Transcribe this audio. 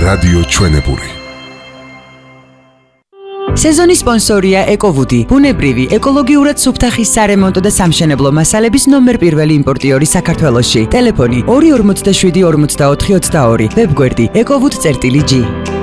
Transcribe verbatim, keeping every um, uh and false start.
რადიო ჩვენებური. სეზონის სპონსორია ეკოვუდი, ბუნებრივი, ეკოლოგიურად სუფთახის სარემონტო და სამშენებლო მასალების ნომერ პირველი იმპორტიორი საქართველოში. ტელეფონი ორი ორმოცდაშვიდი ორმოცდაოთხი ოცდაორი, ვებგვერდი ეკოვუდ წერტილი ჯი.